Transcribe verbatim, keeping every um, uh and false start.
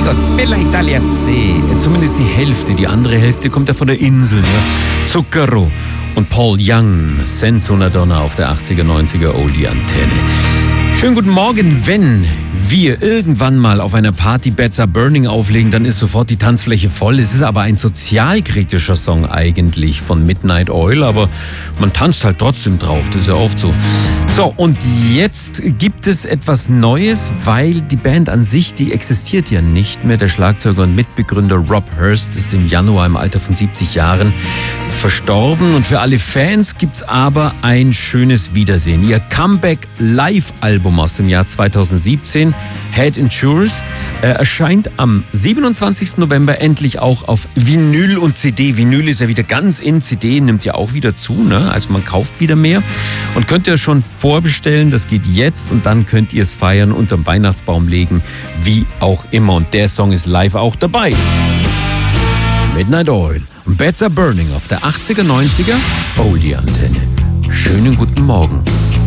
amigos, Bella Italia See. Zumindest die Hälfte, die andere Hälfte kommt ja von der Insel. Ne? Zucchero und Paul Young, Senza una Donna auf der achtziger, neunziger Oldie-Antenne. Schönen guten Morgen. Wenn wir irgendwann mal auf einer Party Beds Are Burning auflegen, dann ist sofort die Tanzfläche voll. Es ist aber ein sozialkritischer Song eigentlich von Midnight Oil, aber man tanzt halt trotzdem drauf, das ist ja oft so. So, und jetzt gibt es etwas Neues, weil die Band an sich, die existiert ja nicht mehr. Der Schlagzeuger und Mitbegründer Rob Hurst ist im Januar im Alter von siebzig Jahren verstorben. Und für alle Fans gibt's aber ein schönes Wiedersehen. Ihr Comeback-Live-Album aus dem Jahr zweitausendsiebzehn, Head and Shoulders, äh, erscheint am siebenundzwanzigsten November endlich auch auf Vinyl und C D. Vinyl ist ja wieder ganz in, C D nimmt ja auch wieder zu, ne? Also man kauft wieder mehr und könnt ihr schon vorbestellen, das geht jetzt und dann könnt ihr es feiern, unterm Weihnachtsbaum legen, wie auch immer. Und der Song ist live auch dabei. Midnight Oil und Beds Are Burning auf der achtziger, neunziger Oldie-Antenne. Schönen guten Morgen.